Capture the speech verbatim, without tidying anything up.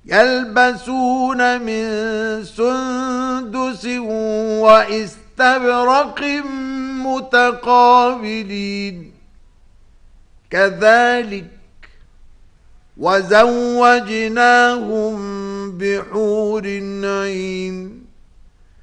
يلبسون من سندس واستبرق متقابلين كذلك وزوجناهم بحور عين